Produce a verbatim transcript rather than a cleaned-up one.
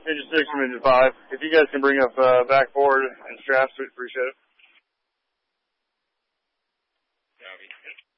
Engine six from engine five. If you guys can bring up uh, backboard and straps, we'd appreciate it. Copy.